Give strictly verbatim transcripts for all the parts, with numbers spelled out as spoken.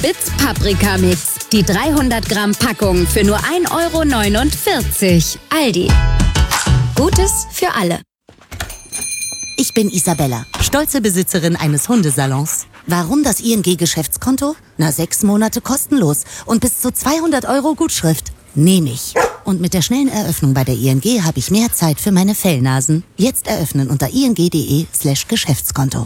Spitz Paprika Mix. Die dreihundert Gramm Packung für nur ein Euro neunundvierzig. Aldi. Gutes für alle. Ich bin Isabella, stolze Besitzerin eines Hundesalons. Warum das I N G-Geschäftskonto? Na, sechs Monate kostenlos und bis zu zweihundert Euro Gutschrift. Nehme ich. Und mit der schnellen Eröffnung bei der I N G habe ich mehr Zeit für meine Fellnasen. Jetzt eröffnen unter ing.de slash Geschäftskonto.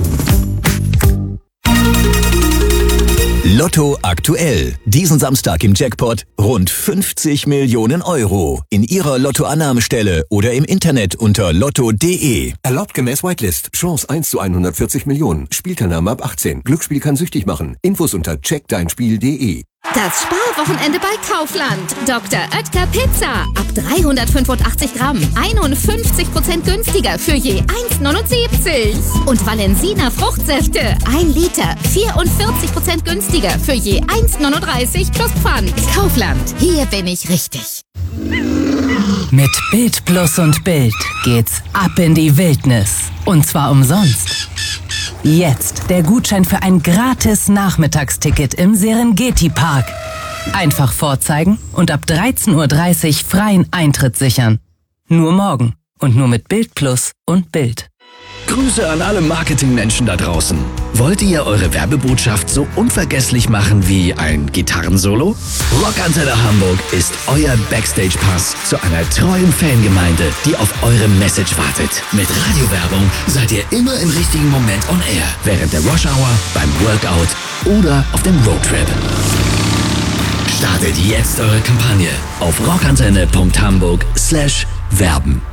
Lotto aktuell. Diesen Samstag im Jackpot rund fünfzig Millionen Euro. In Ihrer Lottoannahmestelle oder im Internet unter lotto punkt de. Erlaubt gemäß Whitelist. Chance eins zu hundertvierzig Millionen. Spielteilnahme ab achtzehn. Glücksspiel kann süchtig machen. Infos unter check dein spiel punkt de. Das Sparwochenende bei Kaufland. Doktor Oetker Pizza. Ab dreihundertfünfundachtzig Gramm. einundfünfzig Prozent günstiger für je eins neunundsiebzig. Und Valensina Fruchtsäfte. ein Liter. vierundvierzig Prozent günstiger für je eins neununddreißig plus Pfand. Kaufland. Hier bin ich richtig. Mit Bild Plus und Bild geht's ab in die Wildnis. Und zwar umsonst. Jetzt der Gutschein für ein gratis Nachmittagsticket im Serengeti-Park. Einfach vorzeigen und ab dreizehn Uhr dreißig freien Eintritt sichern. Nur morgen und nur mit Bild Plus und Bild. Grüße an alle Marketingmenschen da draußen. Wollt ihr eure Werbebotschaft so unvergesslich machen wie ein Gitarrensolo? Rockantenne Hamburg ist euer Backstage-Pass zu einer treuen Fangemeinde, die auf eure Message wartet. Mit Radiowerbung seid ihr immer im richtigen Moment on air. Während der Rush-Hour, beim Workout oder auf dem Roadtrip. Startet jetzt eure Kampagne auf rockantenne.hamburg slash werben.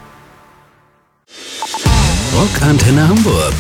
Rockantenne Hamburg.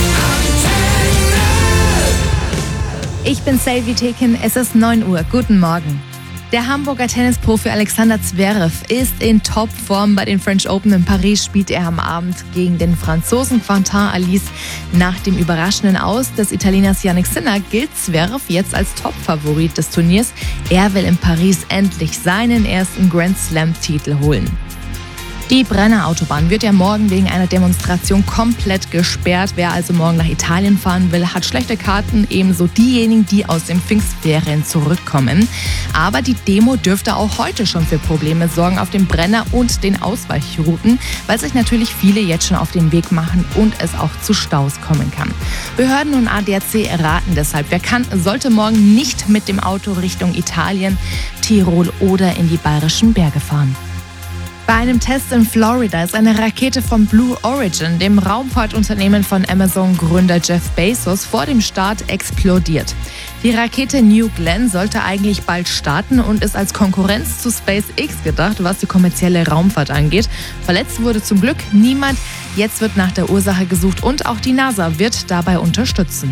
Ich bin Selvi Tekin, es ist neun Uhr. Guten Morgen. Der Hamburger Tennisprofi Alexander Zverev ist in Topform. Bei den French Open in Paris spielt er am Abend gegen den Franzosen Quentin Halys. Nach dem überraschenden Aus des Italieners Jannik Sinner gilt Zverev jetzt als Topfavorit des Turniers. Er will in Paris endlich seinen ersten Grand Slam-Titel holen. Die Brenner Autobahn wird ja morgen wegen einer Demonstration komplett gesperrt. Wer also morgen nach Italien fahren will, hat schlechte Karten, ebenso diejenigen, die aus den Pfingstferien zurückkommen. Aber die Demo dürfte auch heute schon für Probleme sorgen auf dem Brenner und den Ausweichrouten, weil sich natürlich viele jetzt schon auf den Weg machen und es auch zu Staus kommen kann. Behörden und A D A C raten deshalb, wer kann, sollte morgen nicht mit dem Auto Richtung Italien, Tirol oder in die bayerischen Berge fahren. Bei einem Test in Florida ist eine Rakete von Blue Origin, dem Raumfahrtunternehmen von Amazon-Gründer Jeff Bezos, vor dem Start explodiert. Die Rakete New Glenn sollte eigentlich bald starten und ist als Konkurrenz zu SpaceX gedacht, was die kommerzielle Raumfahrt angeht. Verletzt wurde zum Glück niemand. Jetzt wird nach der Ursache gesucht und auch die NASA wird dabei unterstützen.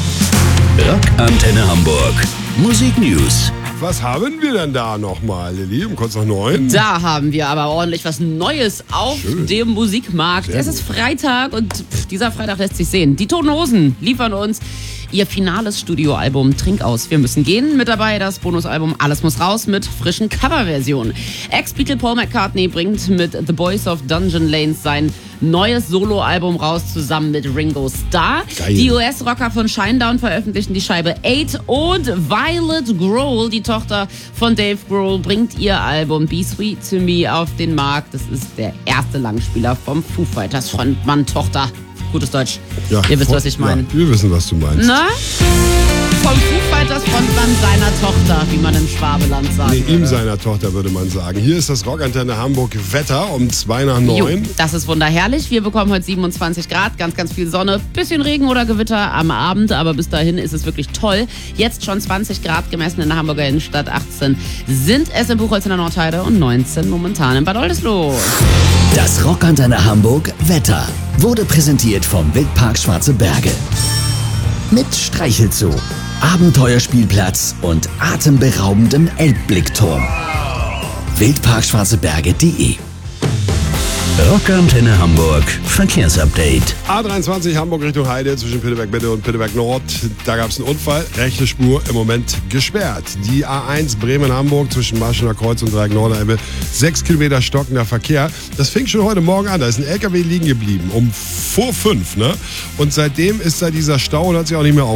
Rockantenne Hamburg. Musik News. Was haben wir denn da nochmal, Lilly, um kurz nach neun? Da haben wir aber ordentlich was Neues auf Schön. dem Musikmarkt. Sehr es ist Freitag und pff, dieser Freitag lässt sich sehen. Die Toten Hosen liefern uns ihr finales Studioalbum Trink aus, wir müssen gehen. Mit dabei das Bonusalbum Alles muss raus mit frischen Coverversionen. Ex-Beatle Paul McCartney bringt mit The Boys of Dungeon Lanes sein neues Soloalbum raus, zusammen mit Ringo Starr. Geil. Die U S-Rocker von Shinedown veröffentlichen die Scheibe Eight und Violet Grohl, die Tochter von Dave Grohl, bringt ihr Album Be Sweet to Me auf den Markt. Das ist der erste Langspieler vom Foo Fighters Frontmann Tochter. Gutes Deutsch. Ja, Ihr wisst, was ich meine. Ja, wir wissen, was du meinst. Na? Vom Foo Fighters Frontmann seiner Tochter, wie man im Schwabeland sagt. Nee, ihm seiner Tochter, würde man sagen. Hier ist das Rockantenne Hamburg Wetter um zwei nach neun. Jo, das ist wunderherrlich. Wir bekommen heute siebenundzwanzig Grad, ganz, ganz viel Sonne. Bisschen Regen oder Gewitter am Abend, aber bis dahin ist es wirklich toll. Jetzt schon zwanzig Grad gemessen in der Hamburger Innenstadt, achtzehn sind es im Buchholz in der Nordheide und neunzehn momentan in Bad Oldesloe. Das Rockantenne Hamburg Wetter wurde präsentiert vom Wildpark Schwarze Berge. Mit Streichelzoo, Abenteuerspielplatz und atemberaubendem Elbblickturm. wildpark schwarze berge punkt de. Rockantenne Hamburg Verkehrsupdate. A dreiundzwanzig Hamburg Richtung Heide zwischen Pitterberg Mitte und Pitterberg Nord. Da gab es einen Unfall. Rechte Spur im Moment gesperrt. Die A eins Bremen-Hamburg zwischen Marschener Kreuz und Dreieck Norderelbe. Sechs Kilometer stockender Verkehr. Das fing schon heute Morgen an. Da ist ein L K W liegen geblieben. Um vor fünf. Ne? Und seitdem ist da dieser Stau und hat sich auch nicht mehr auf.